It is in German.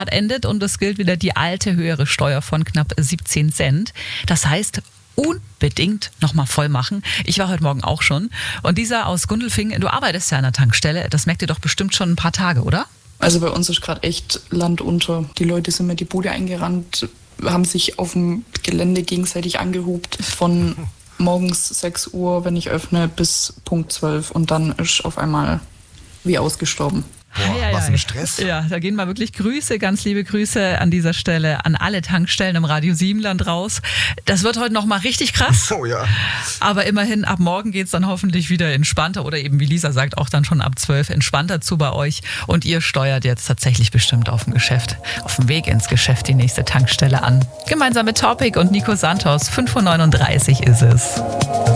endet und es gilt wieder die alte höhere Steuer von knapp 17 Cent. Das heißt, unbedingt nochmal voll machen. Ich war heute Morgen auch schon. Und dieser aus Gundelfingen, du arbeitest ja an der Tankstelle, das merkt ihr doch bestimmt schon ein paar Tage, oder? Also bei uns ist gerade echt Land unter. Die Leute sind mir die Bude eingerannt, haben sich auf dem Gelände gegenseitig angehupt von morgens 6 Uhr, wenn ich öffne, bis Punkt 12 und dann ist auf einmal wie ausgestorben. Boah, was ein Stress. Ja, da gehen mal wirklich Grüße, ganz liebe Grüße an dieser Stelle an alle Tankstellen im Radio Siebenland raus. Das wird heute nochmal richtig krass. Oh ja. Aber immerhin, ab morgen geht's dann hoffentlich wieder entspannter oder eben, wie Lisa sagt, auch dann schon ab 12 entspannter zu bei euch. Und ihr steuert jetzt tatsächlich bestimmt auf dem Weg ins Geschäft die nächste Tankstelle an. Gemeinsam mit Topic und Nico Santos, 5.39 Uhr ist es.